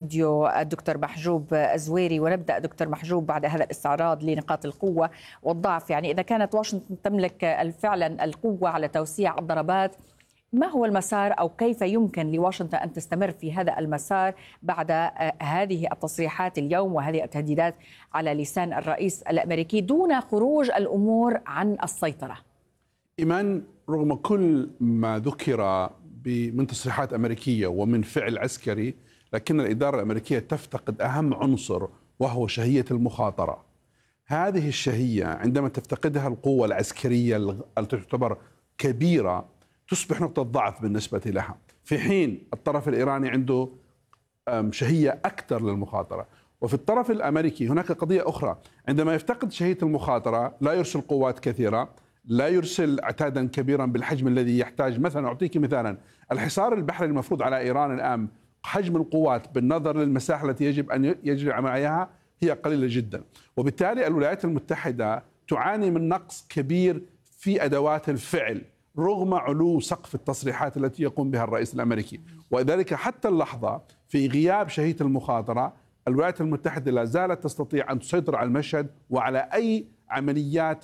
الاستوديو الدكتور محجوب الزويري، ونبدأ دكتور محجوب بعد هذا الاستعراض لنقاط القوة والضعف. يعني إذا كانت واشنطن تملك فعلا القوة على توسيع الضربات، ما هو المسار أو كيف يمكن لواشنطن أن تستمر في هذا المسار بعد هذه التصريحات اليوم وهذه التهديدات على لسان الرئيس الأمريكي دون خروج الأمور عن السيطرة؟ إيمان، رغم كل ما ذكر من تصريحات أمريكية ومن فعل عسكري، لكن الإدارة الأمريكية تفتقد أهم عنصر وهو شهية المخاطرة. هذه الشهية عندما تفتقدها القوة العسكرية التي تعتبر كبيرة تصبح نقطة ضعف بالنسبة لها، في حين الطرف الإيراني عنده شهية أكثر للمخاطرة. وفي الطرف الأمريكي هناك قضية أخرى، عندما يفتقد شهية المخاطرة لا يرسل قوات كثيرة، لا يرسل عتادا كبيرا بالحجم الذي يحتاج. مثلا أعطيك مثالا، الحصار البحري المفروض على إيران الآن، حجم القوات بالنظر للمساحة التي يجب أن يجري عليها هي قليلة جدا، وبالتالي الولايات المتحدة تعاني من نقص كبير في أدوات الفعل رغم علو سقف التصريحات التي يقوم بها الرئيس الأمريكي. وذلك حتى اللحظة في غياب شهية المخاطرة الولايات المتحدة لا زالت تستطيع أن تسيطر على المشهد وعلى أي عمليات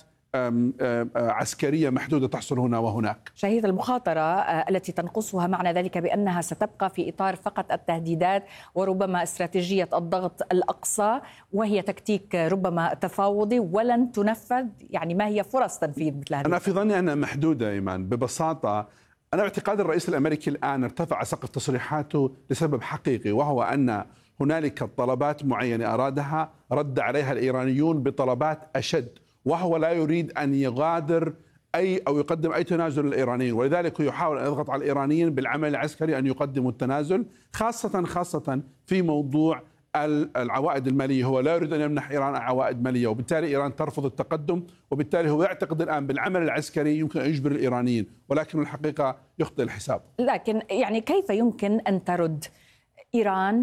عسكرية محدودة تحصل هنا وهناك. شهية المخاطرة التي تنقصها معنى ذلك بأنها ستبقى في إطار فقط التهديدات وربما استراتيجية الضغط الأقصى، وهي تكتيك ربما تفاوضي ولن تنفذ. يعني ما هي فرص تنفيذ مثل هذه؟ أنا في ظني أنها محدودة إيمان. ببساطة أنا باعتقاد الرئيس الأمريكي الآن ارتفع سقف تصريحاته لسبب حقيقي، وهو أن هنالك طلبات معينة أرادها رد عليها الإيرانيون بطلبات أشد، وهو لا يريد أن يغادر أو يقدم أي تنازل للإيرانيين، ولذلك يحاول أن يضغط على الإيرانيين بالعمل العسكري أن يقدموا التنازل، خاصة في موضوع العوائد المالية. هو لا يريد أن يمنح إيران عوائد مالية، وبالتالي إيران ترفض التقدم، وبالتالي هو يعتقد الآن بالعمل العسكري يمكن أن يجبر الإيرانيين، ولكن الحقيقة يخطئ الحساب. لكن يعني كيف يمكن أن ترد إيران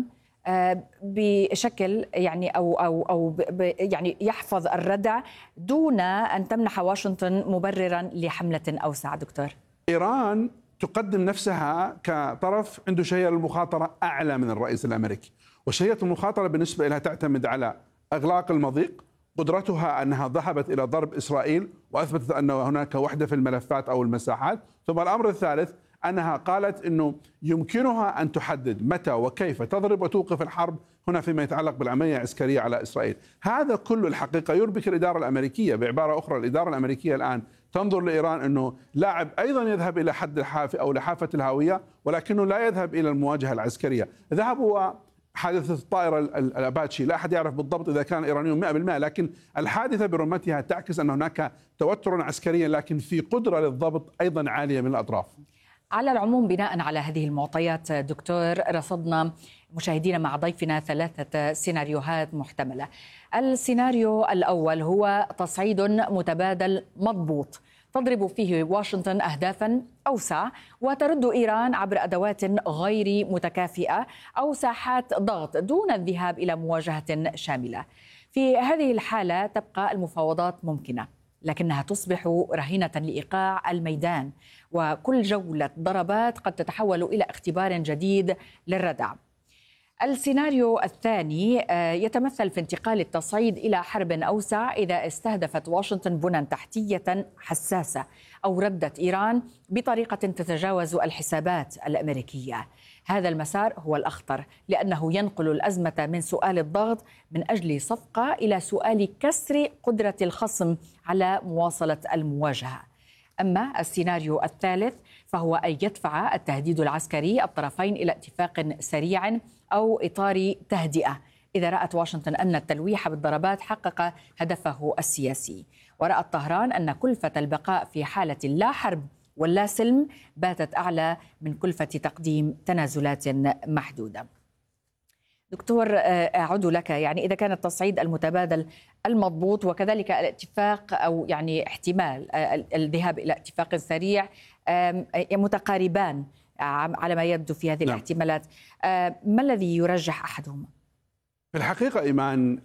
بشكل يعني أو يعني يحفظ الردع دون أن تمنح واشنطن مبررا لحملة أوسع؟ دكتور، إيران تقدم نفسها كطرف عنده شهية المخاطرة أعلى من الرئيس الأمريكي، وشهية المخاطرة بالنسبة لها تعتمد على إغلاق المضيق، قدرتها أنها ذهبت إلى ضرب إسرائيل وأثبتت أن هناك وحدة في الملفات أو المساحات، ثم الأمر الثالث أنها قالت أنه يمكنها أن تحدد متى وكيف تضرب وتوقف الحرب هنا فيما يتعلق بالعملية العسكرية على إسرائيل. هذا كله الحقيقة يربك الإدارة الأمريكية. بعبارة أخرى، الإدارة الأمريكية الآن تنظر لإيران أنه لاعب أيضا يذهب إلى حد الحافة أو لحافة الهاوية، ولكنه لا يذهب إلى المواجهة العسكرية. ذهبوا حادثة الطائرة الأباتشي، لا أحد يعرف بالضبط إذا كان الإيرانيون 100%، لكن الحادثة برمتها تعكس أن هناك توتر عسكري، لكن في قدرة للضبط أيضا عالية من الأطراف. على العموم، بناء على هذه المعطيات دكتور، رصدنا مشاهدينا مع ضيفنا 3 سيناريوهات محتملة. السيناريو الأول هو تصعيد متبادل مضبوط تضرب فيه واشنطن أهدافا أوسع وترد إيران عبر أدوات غير متكافئة أو ساحات ضغط دون الذهاب إلى مواجهة شاملة. في هذه الحالة تبقى المفاوضات ممكنة، لكنها تصبح رهينة لإيقاع الميدان، وكل جولة ضربات قد تتحول إلى اختبار جديد للردع. السيناريو الثاني يتمثل في انتقال التصعيد إلى حرب أوسع إذا استهدفت واشنطن بنى تحتية حساسة أو ردت إيران بطريقة تتجاوز الحسابات الأمريكية. هذا المسار هو الأخطر، لأنه ينقل الأزمة من سؤال الضغط من أجل صفقة إلى سؤال كسر قدرة الخصم على مواصلة المواجهة. أما السيناريو الثالث فهو أن يدفع التهديد العسكري الطرفين إلى اتفاق سريع أو إطار تهدئة إذا رأت واشنطن أن التلويح بالضربات حقق هدفه السياسي، ورأت طهران أن كلفة البقاء في حالة لا حرب ولا سلم باتت أعلى من كلفة تقديم تنازلات محدودة. دكتور، أعود لك. يعني إذا كان التصعيد المتبادل المضبوط وكذلك الاتفاق أو يعني احتمال الذهاب إلى اتفاق سريع متقاربان على ما يبدو في هذه الاحتمالات، ما الذي يرجح أحدهما؟ في الحقيقة إيمان،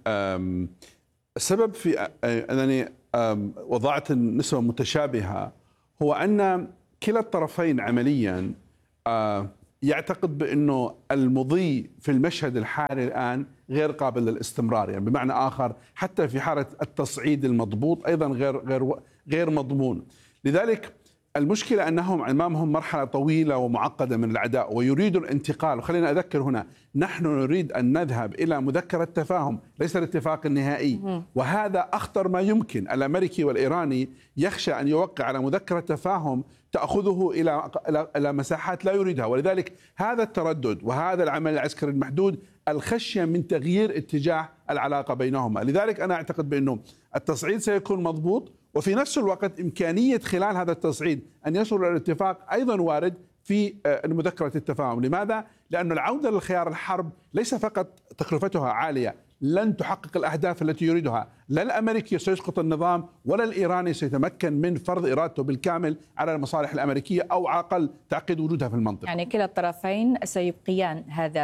السبب في أنني وضعت النسبة متشابهة هو أن كلا الطرفين عمليا يعتقد بأنه المضي في المشهد الحالي الآن غير قابل للاستمرار، يعني بمعنى آخر حتى في حالة التصعيد المضبوط أيضا غير مضمون. لذلك المشكلة أنهم أمامهم مرحلة طويلة ومعقدة من العداء ويريدوا الانتقال. وخلينا أذكر هنا، نحن نريد أن نذهب إلى مذكرة تفاهم ليس الاتفاق النهائي، وهذا أخطر ما يمكن. الأمريكي والإيراني يخشى أن يوقع على مذكرة تفاهم تأخذه إلى مساحات لا يريدها، ولذلك هذا التردد وهذا العمل العسكري المحدود الخشية من تغيير اتجاه العلاقة بينهما. لذلك أنا أعتقد بأنه التصعيد سيكون مضبوط، وفي نفس الوقت إمكانية خلال هذا التصعيد أن يصلوا إلى الاتفاق أيضا وارد في مذكرة التفاهم. لماذا؟ لأن العودة للخيار الحرب ليس فقط تكلفتها عالية، لن تحقق الأهداف التي يريدها، لا الأمريكي سيسقط النظام ولا الإيراني سيتمكن من فرض إرادته بالكامل على المصالح الأمريكية أو على الأقل تعقيد وجودها في المنطقة. يعني كلا الطرفين سيبقيان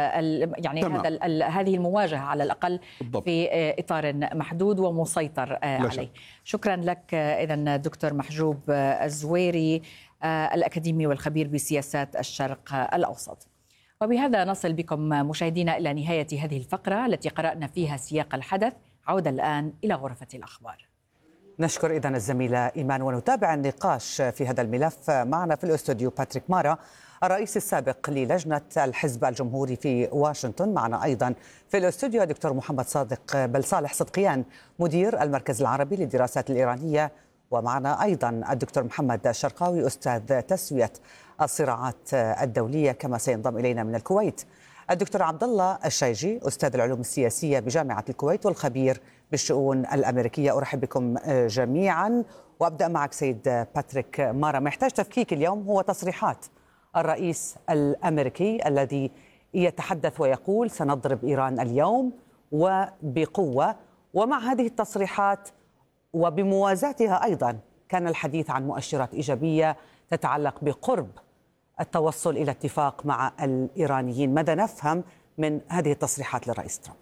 هذه المواجهة على الأقل بالضبط في إطار محدود ومسيطر عليه. شكرا لك إذن دكتور محجوب الزويري، الأكاديمي والخبير بسياسات الشرق الأوسط. وبهذا نصل بكم مشاهدينا إلى نهاية هذه الفقرة التي قرأنا فيها سياق الحدث. عودة الآن إلى غرفة الأخبار. نشكر إذن الزميلة إيمان، ونتابع النقاش في هذا الملف. معنا في الاستوديو باتريك مارا، الرئيس السابق للجنة الحزب الجمهوري في واشنطن. معنا أيضا في الاستوديو الدكتور محمد صالح صدقيان، مدير المركز العربي للدراسات الإيرانية. ومعنا أيضا الدكتور محمد الشرقاوي، أستاذ تسوية الصراعات الدولية، كما سينضم إلينا من الكويت الدكتور عبد الله الشيجي، أستاذ العلوم السياسية بجامعة الكويت والخبير بالشؤون الأمريكية. أرحب بكم جميعا، وأبدأ معك سيد باتريك مارا. ما يحتاج تفكيك اليوم هو تصريحات الرئيس الأمريكي الذي يتحدث ويقول سنضرب إيران اليوم وبقوة، ومع هذه التصريحات وبموازاتها أيضا كان الحديث عن مؤشرات إيجابية تتعلق بقرب التوصل إلى اتفاق مع الإيرانيين. ماذا نفهم من هذه التصريحات للرئيس ترامب؟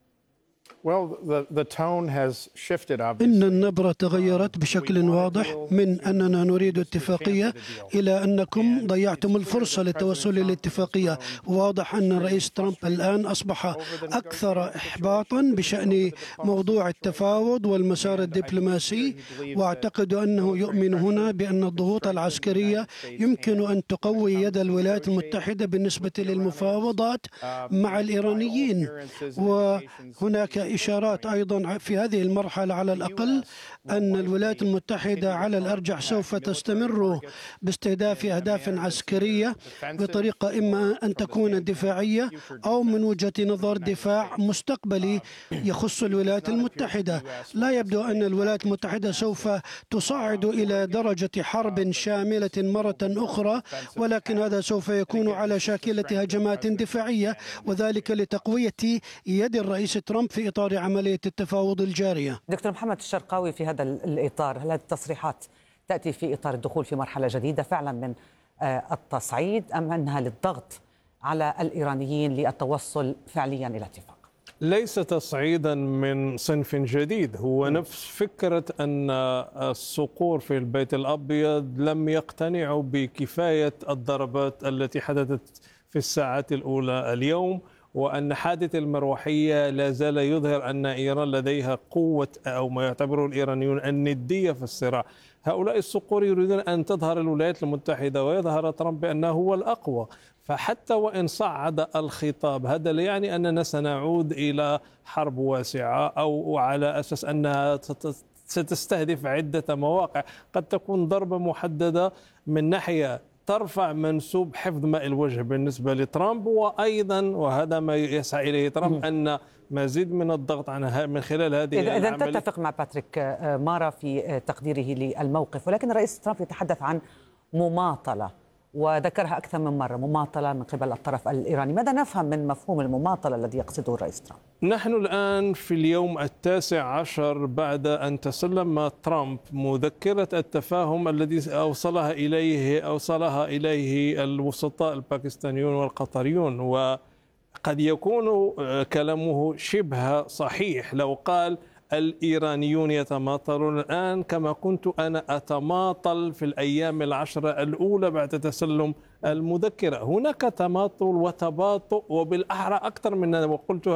إن النبرة تغيرت بشكل واضح من أننا نريد اتفاقية إلى أنكم ضيعتم الفرصة للتوصل إلى الاتفاقية. واضح أن الرئيس ترامب الآن أصبح أكثر إحباطا بشأن موضوع التفاوض والمسار الدبلوماسي، وأعتقد أنه يؤمن هنا بأن الضغوط العسكرية يمكن أن تقوي يد الولايات المتحدة بالنسبة للمفاوضات مع الإيرانيين. وهناك إشارات أيضا في هذه المرحلة على الأقل أن الولايات المتحدة على الأرجح سوف تستمر باستهداف أهداف عسكرية بطريقة إما أن تكون دفاعية أو من وجهة نظر دفاع مستقبلي يخص الولايات المتحدة. لا يبدو أن الولايات المتحدة سوف تصعد إلى درجة حرب شاملة مرة أخرى، ولكن هذا سوف يكون على شاكلة هجمات دفاعية، وذلك لتقوية يد الرئيس ترامب في إطار عملية التفاوض الجارية. دكتور محمد الشرقاوي، في هذا الإطار هل هذه التصريحات تأتي في إطار الدخول في مرحلة جديدة فعلا من التصعيد، أم أنها للضغط على الإيرانيين للتوصل فعليا إلى اتفاق؟ ليس تصعيدا من صنف جديد، هو نفس فكرة أن الصقور في البيت الأبيض لم يقتنعوا بكفاية الضربات التي حدثت في الساعات الأولى اليوم، وأن حادث المروحية لا زال يظهر أن إيران لديها قوة أو ما يعتبره الإيرانيون الندية في الصراع. هؤلاء الصقور يريدون أن تظهر الولايات المتحدة ويظهر ترامب بأنه هو الأقوى. فحتى وإن صعد الخطاب، هذا لا يعني أننا سنعود إلى حرب واسعة أو على أساس أنها ستستهدف عدة مواقع. قد تكون ضربة محددة من ناحية ترفع منسوب حفظ ماء الوجه بالنسبة لترامب، وأيضا وهذا ما يسعى إليه ترامب أن مزيد من الضغط من خلال هذه العملية. إذا تتفق مع باتريك مارا في تقديره للموقف، ولكن الرئيس ترامب يتحدث عن مماطلة وذكرها أكثر من مرة، مماطلة من قبل الطرف الإيراني. ماذا نفهم من مفهوم المماطلة الذي يقصده الرئيس ترامب؟ نحن الآن في اليوم 19 بعد أن تسلم ترامب مذكرة التفاهم الذي أوصلها إليه الوسطاء الباكستانيون والقطريون، وقد يكون كلامه شبه صحيح لو قال الإيرانيون يتماطلون الآن كما كنت أنا أتماطل في الأيام العشرة الأولى بعد تسلم المذكرة. هناك تماطل وتباطؤ، وبالأحرى أكثر من ما قلت